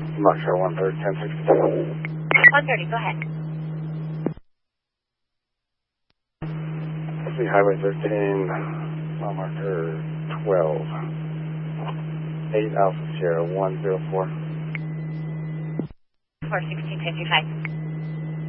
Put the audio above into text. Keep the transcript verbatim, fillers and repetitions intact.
Marshall one thirty, ten sixty-two. one thirty, go ahead. See Highway thirteen, mile marker twelve. eight Alpha Sierra one zero four. four sixteen fifty-five.